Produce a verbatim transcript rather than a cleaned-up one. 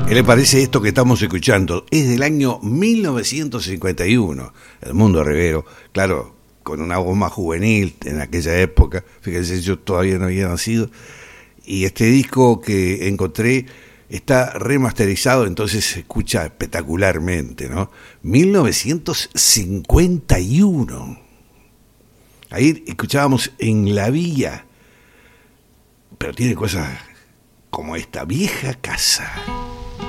¿Qué le parece esto que estamos escuchando? Es del año mil novecientos cincuenta y uno, Edmundo Rivero, claro, con una voz más juvenil en aquella época, fíjense, yo todavía no había nacido, y este disco que encontré está remasterizado, entonces se escucha espectacularmente, ¿no? mil novecientos cincuenta y uno. Ahí escuchábamos En la Vía, pero tiene cosas como esta, Vieja Casa.